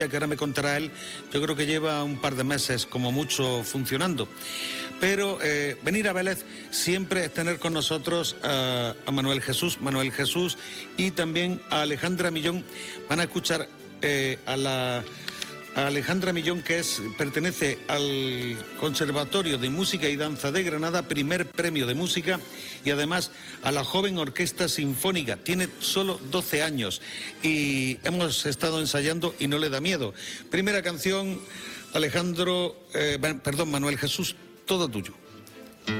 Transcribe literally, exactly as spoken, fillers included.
que ahora me contará él, yo creo que lleva un par de meses como mucho funcionando. Pero eh, venir a Vélez siempre es tener con nosotros a, a Manuel Jesús, Manuel Jesús y también a Alejandra Millón. Van a escuchar eh, a la... a Alejandra Millón, que es, pertenece al Conservatorio de Música y Danza de Granada, primer premio de música, y además a la joven Orquesta Sinfónica. Tiene solo doce años y hemos estado ensayando y no le da miedo. Primera canción, Alejandro, eh, perdón, Manuel Jesús, todo tuyo.